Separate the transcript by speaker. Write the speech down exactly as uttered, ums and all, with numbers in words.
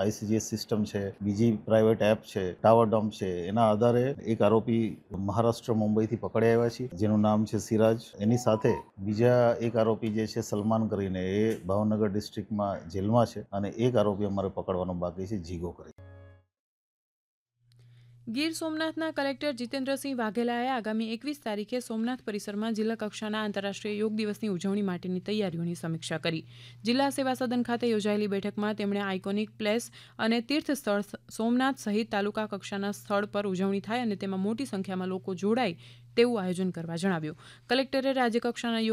Speaker 1: ICGS system છે, બીજી private app છે, ટાવર ડોમ છે, એના આધારે એક આરોપી મહારાષ્ટ્ર મુંબઈથી પકડી આવ્યા છે, જેનું નામ છે સિરાજ. એની સાથે બીજા એક આરોપી જે છે સલમાન કરીને એ ભાવનગર ડિસ્ટ્રિક્ટમાં જેલમાં છે અને એક આરોપી અમારે પકડવાનો બાકી છે, જીગો કરી.
Speaker 2: ગીર સોમનાથના કલેક્ટર જીતેન્દ્રસિંહ વાઘેલાએ આગામી એકવીસ તારીખે સોમનાથ પરિસરમાં જિલ્લા કક્ષાના આંતરરાષ્ટ્રીય યોગ દિવસની ઉજવણી માટેની તૈયારીઓની સમીક્ષા કરી. જિલ્લા સેવા સદન ખાતે યોજાયેલી બેઠકમાં તેમણે આઇકોનિક પ્લેસ અને તીર્થ સ્થળ સોમનાથ સહિત તાલુકા કક્ષાના સ્થળ પર ઉજવણી થાય અને તેમાં મોટી સંખ્યામાં લોકો જોડાય તેવું આયોજન કરવા જણાવ્યું. કલેક્ટરે રાજ્યકક્ષાના